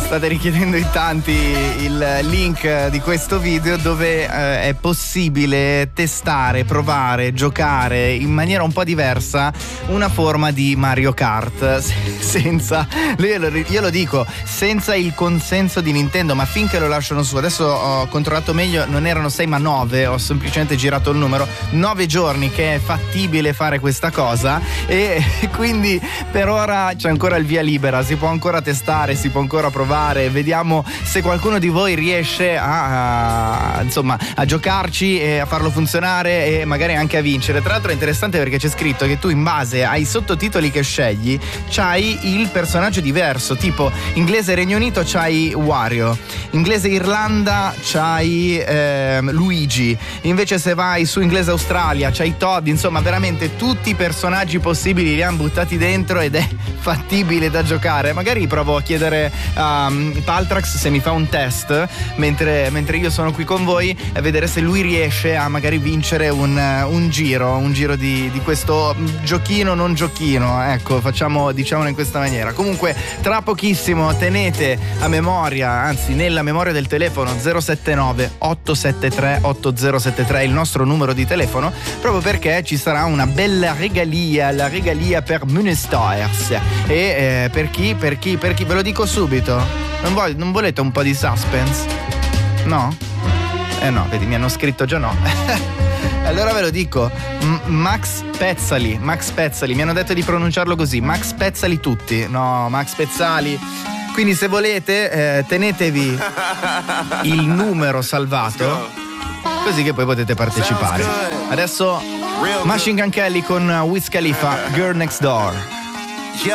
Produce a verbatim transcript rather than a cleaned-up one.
state richiedendo in tanti il link di questo video dove eh, è possibile testare, provare, giocare in maniera un po' diversa una forma di Mario Kart senza, io lo, io lo dico, senza il consenso di Nintendo, ma finché lo lasciano su. Adesso ho controllato meglio, non erano sei ma nove, ho semplicemente girato il numero, nove giorni che è fattibile fare questa cosa, e quindi per ora c'è ancora il via libera, si può ancora testare, si può ancora provare. Vediamo se qualcuno di voi riesce a, a insomma a giocarci e a farlo funzionare e magari anche a vincere. Tra l'altro è interessante perché c'è scritto che tu in base ai sottotitoli che scegli c'hai il personaggio diverso, tipo inglese Regno Unito c'hai Wario, inglese Irlanda c'hai eh, Luigi, invece se vai su inglese Australia c'hai Todd. Insomma veramente tutti i personaggi possibili li hanno buttati dentro ed è fattibile da giocare. Magari provo a chiedere a um, Paltrax se mi fa un test mentre, mentre io sono qui con voi e vedere se lui riesce a magari vincere un, un giro un giro di, di questo giochino non giochino, ecco, facciamo, diciamolo in questa maniera. Comunque tra pochissimo tenete a memoria, anzi nella memoria del telefono, zero sette nove otto sette tre otto zero sette tre il nostro numero di telefono, proprio perché ci sarà una bella regalia, la regalia per Munsters. E eh, per chi, per chi, per chi, ve lo dico subito, non, voglio, non volete un po' di suspense? No? Eh no, vedi, mi hanno scritto già no. Allora ve lo dico, M- Max Pezzali, Max Pezzali, mi hanno detto di pronunciarlo così, Max Pezzali tutti, no, Max Pezzali. Quindi se volete eh, tenetevi il numero salvato, così che poi potete partecipare. Adesso Machine Gun Kelly con Wiz Khalifa, Girl Next Door.